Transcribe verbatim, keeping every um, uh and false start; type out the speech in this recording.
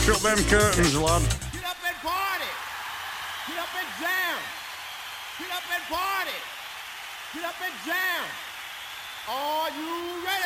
Shut them curtains, lad. Get up and party. Get up and jam. Get up and party. Get up and jam. Are you ready?